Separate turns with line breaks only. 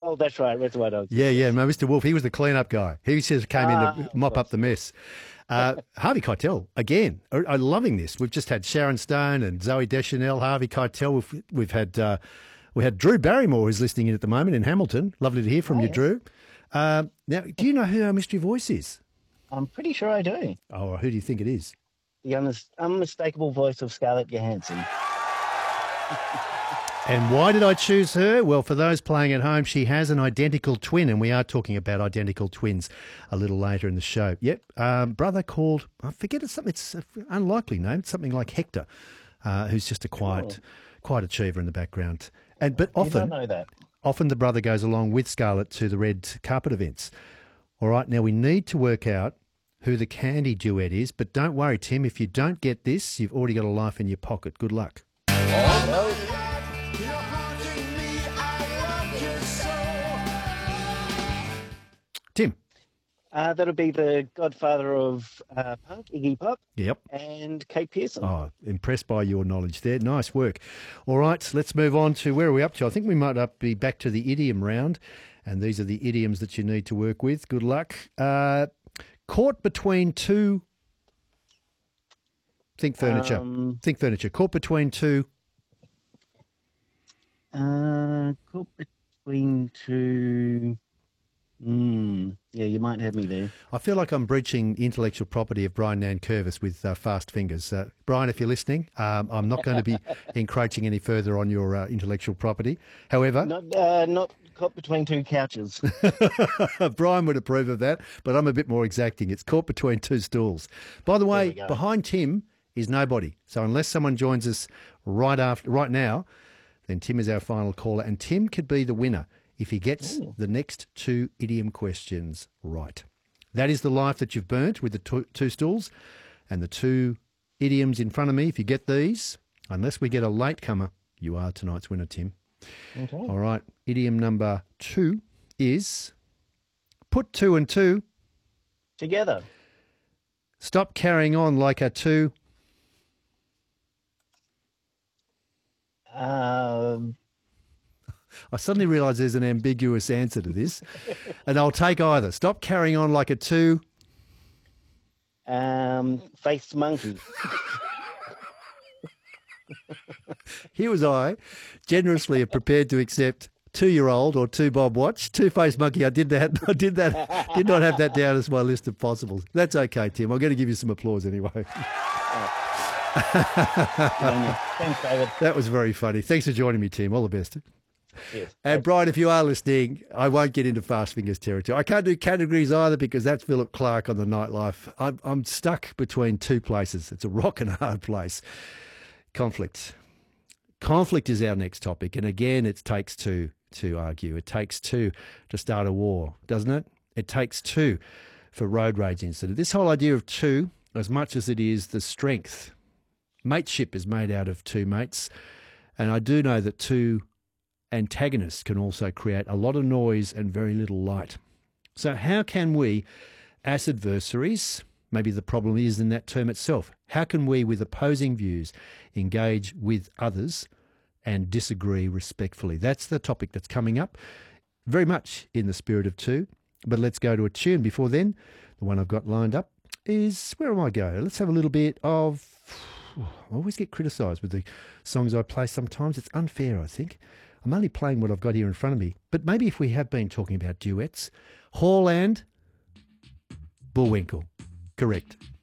Oh, that's right. Reservoir Dogs.
Yeah. No, Mr. Wolf, he was the clean-up guy. He just came in to
of
mop up
course.
the mess. Harvey Keitel, again, I'm loving this. We've just had Sharon Stone and Zoe Deschanel, Harvey Keitel. We've had we had Drew Barrymore, who's listening in at the moment in Hamilton. Lovely to hear from you,
Yes.
Drew. Now, do you know who our mystery voice is?
I'm pretty sure I do.
Oh, who do you think it is?
The unmistakable voice of Scarlett Johansson.
And why did I choose her? Well, for those playing at home, she has an identical twin, and we are talking about identical twins a little later in the show. Yep, brother called, I forget it's an unlikely name, it's something like Hector, who's just a quiet achiever in the background. But
You don't know that.
often the brother goes along with Scarlett to the red carpet events. All right, now we need to work out who the candy duet is, but don't worry, Tim, if you don't get this, you've already got a life in your pocket. Good luck. Tim.
That'll be the godfather of punk, Iggy Pop,
Yep.
and Kate Pearson.
Oh, impressed by your knowledge there. Nice work. All right, let's move on to where are we up to? I think we might be back to the idiom round, and these are the idioms that you need to work with. Good luck. Caught between two. Think furniture. Think furniture. Caught between two.
Caught between two. Yeah, you might have me there.
I feel like I'm breaching intellectual property of Brian Nankervis with fast fingers. Brian, if you're listening, I'm not going to be encroaching any further on your intellectual property. However,
Not caught between two couches.
Brian would approve of that, but I'm a bit more exacting. It's caught between two stools. By the way,
we go.
behind Tim is nobody. So unless someone joins us right now, then Tim is our final caller, and Tim could be the winner if he gets the next two idiom questions right. That is the life that you've burnt with the two stools and the two idioms in front of me. If you get these, unless we get a latecomer, you are tonight's winner, Tim.
Okay.
All right. Idiom number 2 is put 2 and 2.
Together.
Stop carrying on like a two. I suddenly realise there's an ambiguous answer to this, and I'll take either. Stop carrying on like a two.
Face monkey.
Here was I, generously prepared to accept 2-year-old or two Bob Watch, two-faced monkey. I did that. Did not have that down as my list of possibles. That's okay, Tim. I'm going to give you some applause anyway.
Thanks, David.
That was very funny. Thanks for joining me, Tim. All the best.
Yes.
And Brian, if you are listening, I won't get into fast fingers territory. I can't do categories either because that's Philip Clark on the Nightlife. I'm stuck between two places. It's a rock and a hard place. Conflict. Conflict is our next topic. And again, it takes two to argue. It takes two to start a war, doesn't it? It takes two for road rage incident. This whole idea of two, as much as it is the strength, mateship is made out of two mates. And I do know that two antagonists can also create a lot of noise and very little light. So how can we, as adversaries, maybe the problem is in that term itself, how can we, with opposing views, engage with others and disagree respectfully? That's the topic that's coming up, very much in the spirit of two. But let's go to a tune. Before then, the one I've got lined up is, where am I going? Let's have a little bit of, I always get criticised with the songs I play sometimes. It's unfair, I think. I'm only playing what I've got here in front of me. But maybe if we have been talking about duets, Hall and Bullwinkle. Correct.